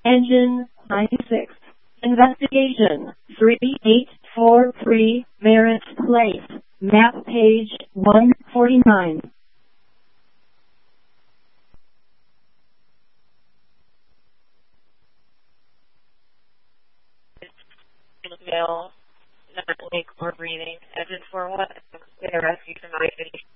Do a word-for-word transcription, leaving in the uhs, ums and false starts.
Engine ninety-six. Investigation three eight four three Merritt Place. Map page one forty-nine. Male, not awake or breathing. Engine four one, rescue from I fifty.